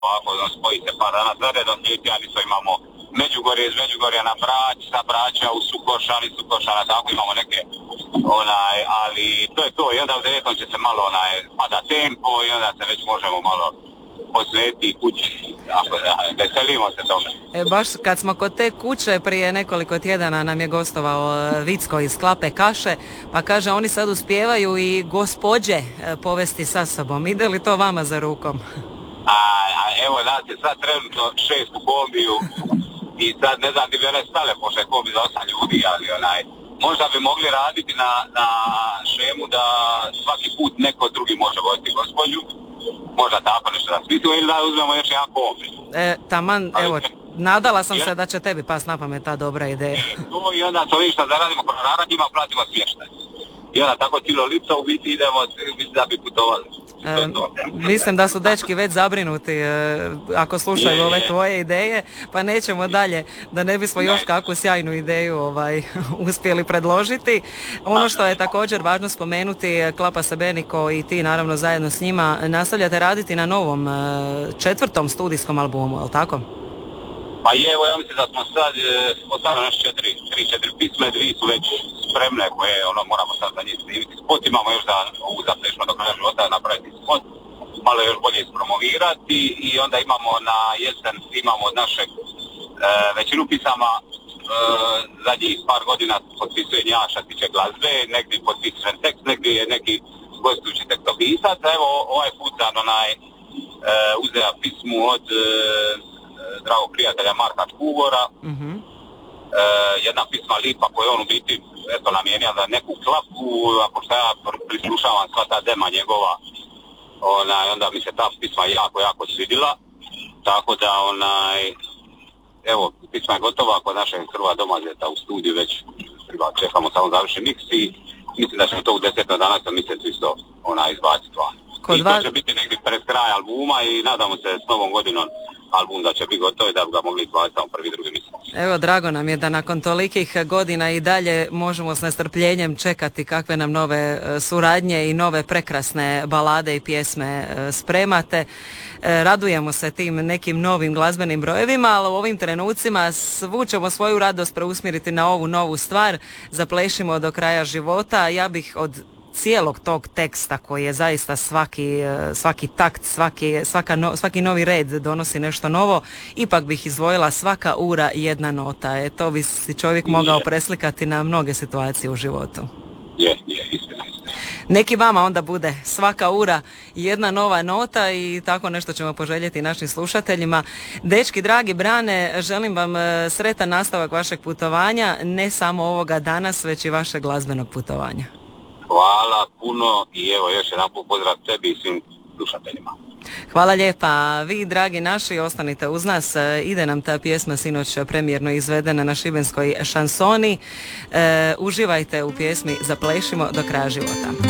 ovako, spoji se par dana za redom, tjedan isto imamo Međugorje iz Međugorja na Brać, sa Braća u Sukošan i Sukošana, tako imamo neke, ali to je to, i onda u 9. će se malo pada tempo i onda se već možemo malo posvetiti kući, veselimo se tome. Baš kad smo kod te kuće, prije nekoliko tjedana nam je gostovao Vicko iz Klape Kaše, pa kaže oni sad uspijevaju i gospođe povesti sa sobom. Ide li to vama za rukom? Evo, nas je sad trenutno 6 u kombiju i sad ne znam di bi one stale pošto je kombi za 8 ljudi, ali možda bi mogli raditi na šemu da svaki put neko drugi može voditi gospođu. Možda tako nešto da smislimo ili da uzmemo još jedan kombi. Taman, evo, nadala sam se da će tebi pas na pamet ta dobra ideja. I onda to vidiš da zaradimo honorara, njima platimo smještaj. I onda tako cijelo lica u biti idemo da bi putovali. Mislim da su dečki već zabrinuti ako slušaju ove tvoje ideje, pa nećemo dalje da ne bismo još kakvu sjajnu ideju uspjeli predložiti. Ono što je također važno spomenuti, Klapa Sebeniko i ti naravno zajedno s njima nastavljate raditi na novom 4. studijskom albumu, je li tako? Pa evo, ja mislim da smo sad ostavili naš 3-4 pisme, 2 su već spremne koje moramo sad za njih snimiti spot, imamo još da ovu Zaplešimo do kraja života napraviti spot, malo još bolje ispromovirati i onda imamo na jesen, imamo od našeg većinu pisama zadnjih par godina potpisuje Njaša tiče glazbe, negdje potpisujem tekst, negdje je neki gostujući tekstopisac, evo ovaj put sam uzeo pismu od dragog prijatelja Marka Čkugora, jedna pisma lipa koju on u biti namijenio za neku klapu, a pošto ja prislušavam sva ta dema njegova, onda mi se ta pisma jako svidila, tako da evo, pisma je gotova kod našeg Hrva Domazeta u studiju, već čekamo samo završen miks i mislim da ćemo to u 10. 11. mjesecu isto izbaciti van. I to će biti negdje pred kraj albuma i nadamo se s novom godinom album da će biti gotov i da bi ga mogli izbaciti samo prvi, drugi mjesec. Evo, drago nam je da nakon tolikih godina i dalje možemo s nestrpljenjem čekati kakve nam nove suradnje i nove prekrasne balade i pjesme spremate. Radujemo se tim nekim novim glazbenim brojevima, ali u ovim trenucima svu ćemo svoju radost preusmjeriti na ovu novu stvar. Zaplešimo do kraja života. Ja bih od cijelog tog teksta koji je zaista svaki takt, svaki novi red donosi nešto novo, ipak bih izdvojila svaka ura jedna nota. To bi si čovjek mogao preslikati na mnoge situacije u životu. Istina. Neki vama onda bude svaka ura jedna nova nota i tako nešto ćemo poželjeti našim slušateljima. Dečki, dragi Brane, želim vam sretan nastavak vašeg putovanja, ne samo ovoga danas, već i vašeg glazbenog putovanja. Hvala puno i evo još jedan put pozdrav tebi i svim slušateljima. Hvala lijepa. Vi, dragi naši, ostanite uz nas. Ide nam ta pjesma sinoć premijerno izvedena na šibenskoj šansoni. Uživajte u pjesmi Zaplešimo do kraja života.